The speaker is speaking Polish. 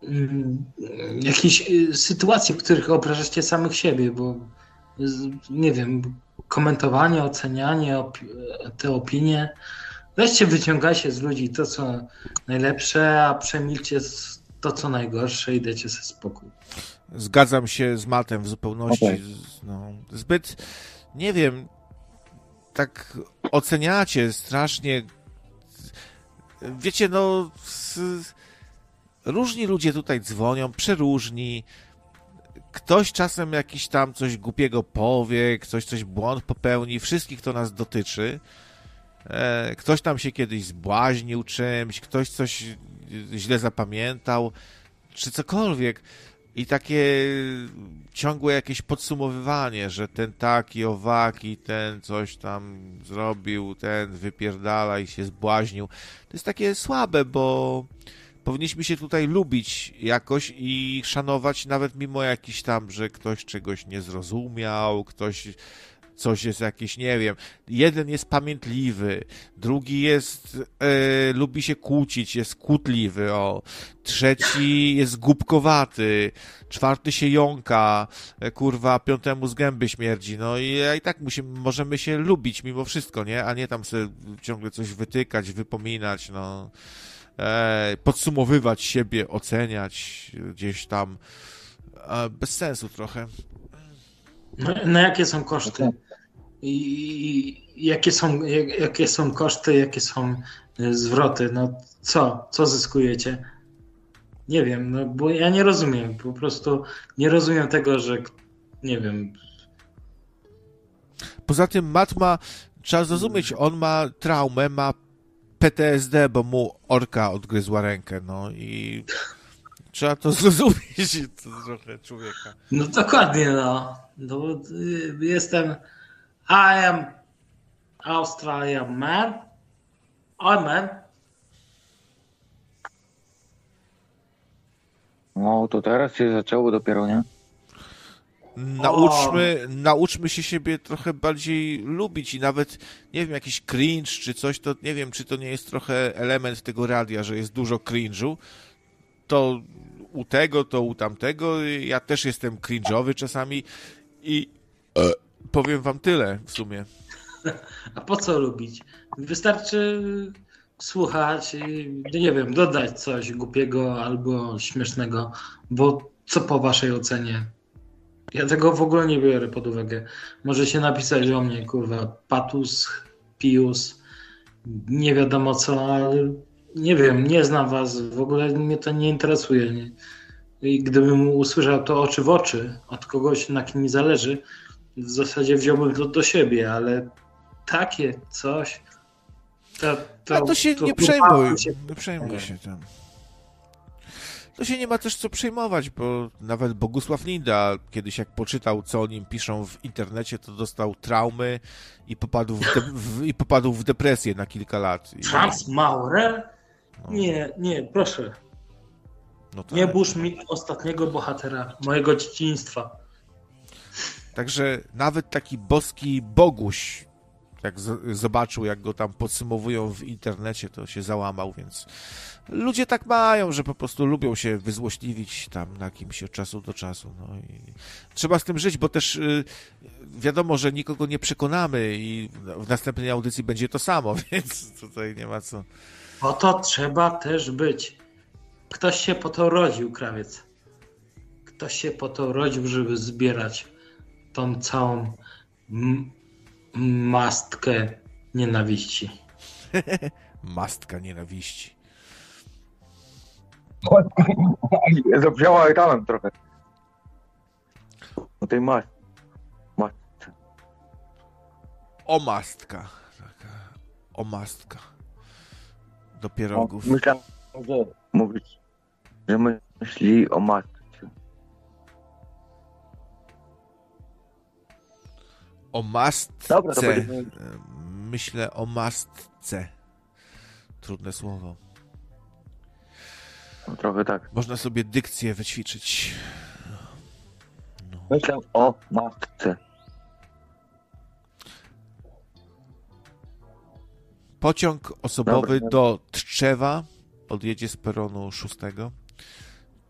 mm, jakichś sytuacji, w których obrażacie samych siebie, bo nie wiem, komentowanie, ocenianie, te opinie. Weźcie, wyciągajcie z ludzi to, co najlepsze, a przemilczcie to, co najgorsze i dajcie sobie spokój. Zgadzam się z Matem w zupełności. Okay. No, zbyt, nie wiem, tak oceniacie strasznie. Wiecie, no, różni ludzie tutaj dzwonią, przeróżni. Ktoś czasem jakiś tam coś głupiego powie, ktoś coś błąd popełni, wszystkich to nas dotyczy. Ktoś tam się kiedyś zbłaźnił czymś, ktoś coś źle zapamiętał, czy cokolwiek. I takie ciągłe jakieś podsumowywanie, że ten taki, owaki, ten coś tam zrobił, ten wypierdala i się zbłaźnił. To jest takie słabe, bo powinniśmy się tutaj lubić jakoś i szanować nawet mimo jakiś tam, że ktoś czegoś nie zrozumiał, ktoś coś jest jakiś, nie wiem, jeden jest pamiętliwy, drugi jest, lubi się kłócić, jest kłótliwy, o, trzeci jest głupkowaty, czwarty się jąka, kurwa, piątemu z gęby śmierdzi, no i tak możemy się lubić mimo wszystko, nie, a nie tam sobie ciągle coś wytykać, wypominać, no, podsumowywać siebie, oceniać gdzieś tam, bez sensu trochę. No jakie są koszty? I jakie są koszty, jakie są zwroty? No co zyskujecie? Nie wiem, no bo ja nie rozumiem. Po prostu nie rozumiem tego, że nie wiem. Poza tym Matt trzeba zrozumieć, on ma traumę, ma PTSD, bo mu orka odgryzła rękę, no i trzeba to zrozumieć to trochę człowieka. No dokładnie, no. Jestem I am Australian man. I'm man. No to teraz się zaczęło dopiero, nie? Nauczmy się siebie trochę bardziej lubić i nawet, nie wiem, jakiś cringe czy coś, to nie wiem, czy to nie jest trochę element tego radia, że jest dużo cringe'u. To u tego, to u tamtego. Ja też jestem cringe'owy czasami i powiem wam tyle w sumie. A po co lubić? Wystarczy słuchać i, nie wiem, dodać coś głupiego albo śmiesznego, bo co po waszej ocenie? Ja tego w ogóle nie biorę pod uwagę. Może się napisać o mnie, kurwa, patus, pius, nie wiadomo co, ale nie wiem, nie znam was, w ogóle mnie to nie interesuje. Nie? I gdybym usłyszał to oczy w oczy od kogoś, na kim mi zależy, w zasadzie wziąłbym to do siebie, ale takie coś, to się nie przejmuj, nie przejmuj się tam. To się nie ma też co przejmować, bo nawet Bogusław Linda kiedyś jak poczytał, co o nim piszą w internecie, to dostał traumy i popadł w depresję na kilka lat. Franz Maurer? No. Nie, proszę. No tak. Nie burz mi ostatniego bohatera mojego dzieciństwa. Także nawet taki boski Boguś, jak zobaczył, jak go tam podsumowują w internecie, to się załamał, więc ludzie tak mają, że po prostu lubią się wyzłośliwić tam na kimś od czasu do czasu. No i trzeba z tym żyć, bo też wiadomo, że nikogo nie przekonamy i w następnej audycji będzie to samo, więc tutaj nie ma co. Po to trzeba też być. Ktoś się po to rodził, krawiec. Ktoś się po to rodził, żeby zbierać tą całą mastkę nienawiści. Mastka nienawiści. Zabrzmiała talent trochę. O tej mastce. Omastka. Taka omastka. Do pierogów. Myślałem, że mówisz, że myśli o matce. O mastce. Dobra, to będzie... Myślę o mastce. Trudne słowo. No, trochę tak. Można sobie dykcję wyćwiczyć. No. Myślę o matce. Pociąg osobowy do Tczewa odjedzie z peronu 6.